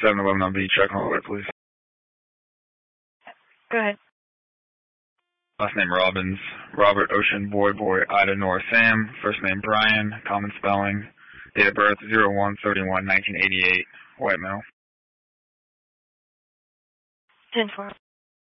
7-Eleven on Beach. Check on order, please. Go ahead. Last name Robbins. Robert Ocean Boy Boy Ida Nora Sam. First name Brian. Common spelling. Date of birth 01/31/1988. White male. 10-4.